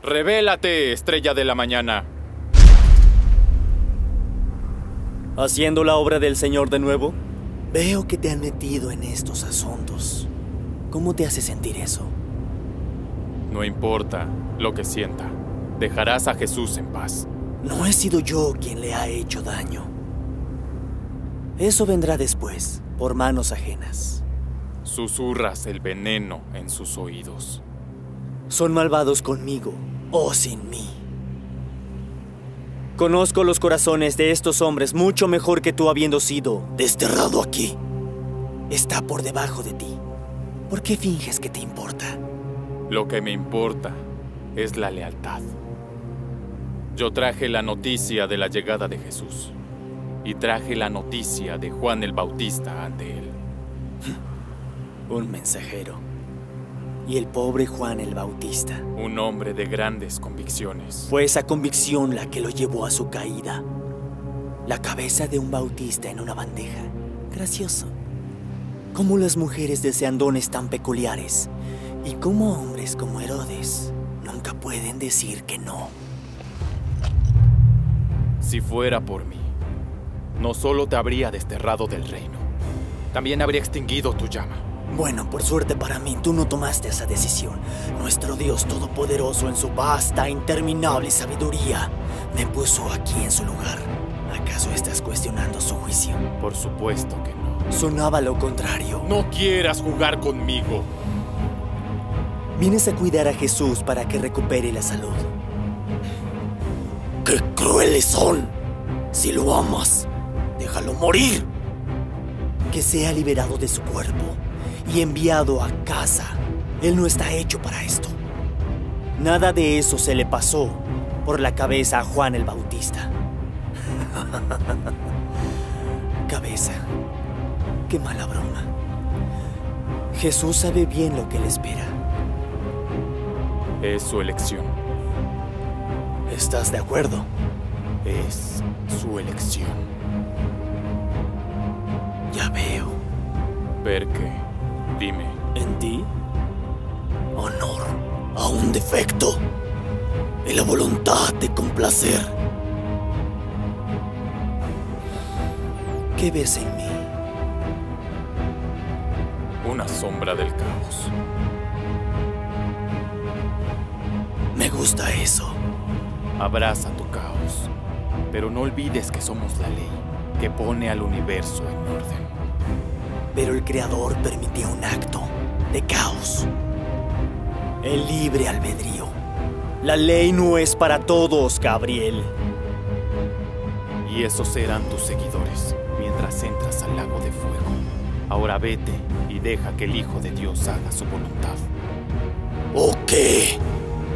Revélate, estrella de la mañana. ¿Haciendo la obra del Señor de nuevo? Veo que te han metido en estos asuntos. ¿Cómo te hace sentir eso? No importa lo que sienta. Dejarás a Jesús en paz. No he sido yo quien le ha hecho daño. Eso vendrá después, por manos ajenas. Susurras el veneno en sus oídos. Son malvados conmigo o sin mí. Conozco los corazones de estos hombres mucho mejor que tú, habiendo sido desterrado aquí. Está por debajo de ti. ¿Por qué finges que te importa? Lo que me importa es la lealtad. Yo traje la noticia de la llegada de Jesús y traje la noticia de Juan el Bautista ante él. Un mensajero. Y el pobre Juan el Bautista. Un hombre de grandes convicciones. Fue esa convicción la que lo llevó a su caída. La cabeza de un bautista en una bandeja. Gracioso. Como las mujeres desean dones tan peculiares. Y como hombres como Herodes nunca pueden decir que no. Si fuera por mí, no solo te habría desterrado del reino, también habría extinguido tu llama. Bueno, por suerte para mí, tú no tomaste esa decisión. Nuestro Dios Todopoderoso, en su vasta, interminable sabiduría, me puso aquí en su lugar. ¿Acaso estás cuestionando su juicio? Por supuesto que no. Sonaba lo contrario. No quieras jugar conmigo. Vienes a cuidar a Jesús para que recupere la salud. ¡Qué crueles son! Si lo amas, déjalo morir. Que sea liberado de su cuerpo y enviado a casa. Él no está hecho para esto. Nada de eso se le pasó por la cabeza a Juan el Bautista. Cabeza. Qué mala broma. Jesús sabe bien lo que le espera. Es su elección. ¿Estás de acuerdo? Es su elección. Ya veo. ¿Ver qué? Dime. ¿En ti? Honor a un defecto y la voluntad de complacer. ¿Qué ves en mí? Una sombra del caos. Me gusta eso. Abraza tu caos, pero no olvides que somos la ley que pone al universo en orden. Pero el Creador permitió un acto de caos. El libre albedrío. La ley no es para todos, Gabriel. Y esos serán tus seguidores mientras entras al lago de fuego. Ahora vete y deja que el Hijo de Dios haga su voluntad. ¿O qué?